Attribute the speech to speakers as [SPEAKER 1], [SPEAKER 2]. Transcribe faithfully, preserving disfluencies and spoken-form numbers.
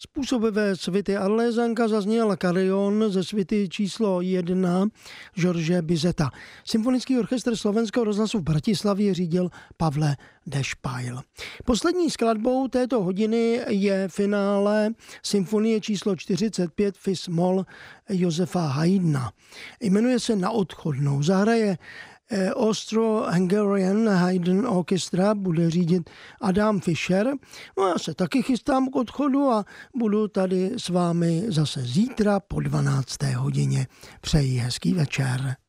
[SPEAKER 1] způsobivé svity Arlézanka zazněl Carillon ze svity číslo jedna George Bizeta. Symfonický orchestr Slovenského rozhlasu v Bratislavě řídil Pavle Dešpajl. Poslední skladbou této hodiny je finále symfonie číslo čtyřicet pět Fis moll Josefa Haydna. Jmenuje se Na odchodnou. Zahraje Austro-Hungarian Haydn Orchestra, bude řídit Adam Fischer. No já se taky chystám k odchodu a budu tady s vámi zase zítra po dvanácté hodině. Přeji hezký večer.